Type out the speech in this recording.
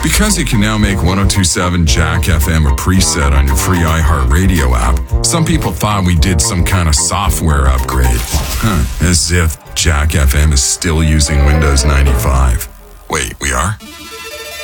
Because you can now make 1027 Jack FM a preset on your free iHeartRadio app, some people thought we did some kind of software upgrade. As if Jack FM is still using Windows 95. Wait, we are?